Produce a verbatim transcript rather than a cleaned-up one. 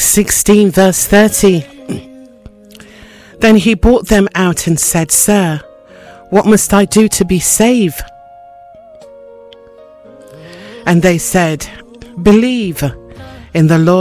sixteen, verse thirty. Then he brought them out and said, Sir, what must I do to be saved? And they said, Believe in the Lord